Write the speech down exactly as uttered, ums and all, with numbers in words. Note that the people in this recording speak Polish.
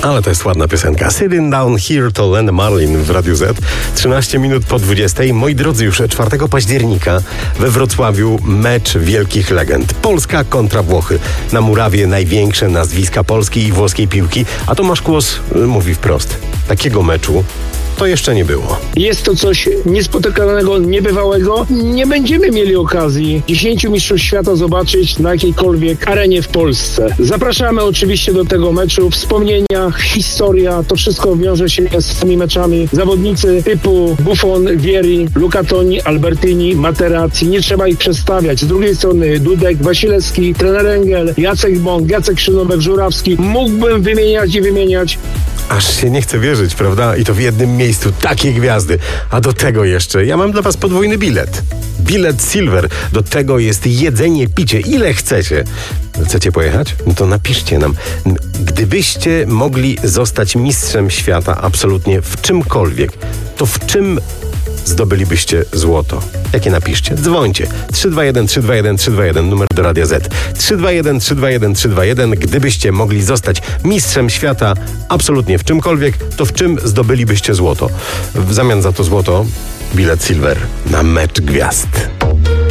Ale to jest ładna piosenka. Sitting Down Here to Len Marlin w Radiu Z. trzynaście minut po dwudziestej. Moi drodzy, już czwartego października we Wrocławiu mecz wielkich legend. Polska kontra Włochy. Na murawie największe nazwiska polskiej i włoskiej piłki. A Tomasz Kłos mówi wprost. Takiego meczu to jeszcze nie było. Jest to coś niespotykanego, niebywałego. Nie będziemy mieli okazji dziesięciu mistrzostw świata zobaczyć na jakiejkolwiek arenie w Polsce. Zapraszamy oczywiście do tego meczu. Wspomnienia, historia, to wszystko wiąże się z tymi meczami. Zawodnicy typu Buffon, Vieri, Luca Toni, Albertini, Materazzi. Nie trzeba ich przedstawiać. Z drugiej strony Dudek, Wasilewski, trener Engel, Jacek Bąk, Jacek Szynowek, Żurawski. Mógłbym wymieniać i wymieniać. Aż się nie chce wierzyć, prawda? I to w jednym miejscu. Takie gwiazdy. A do tego jeszcze ja mam dla was podwójny bilet. Bilet Silver. Do tego jest jedzenie, picie. Ile chcecie. Chcecie pojechać? No to napiszcie nam. Gdybyście mogli zostać mistrzem świata absolutnie w czymkolwiek, to w czym zdobylibyście złoto? Jakie napiszcie? Dzwońcie. trzy dwa jeden trzy dwa jeden trzy dwa jeden, numer do Radia Z. trzy dwa jeden trzy dwa jeden trzy dwa jeden. Gdybyście mogli zostać mistrzem świata absolutnie w czymkolwiek, to w czym zdobylibyście złoto? W zamian za to złoto bilet Silver na mecz gwiazd.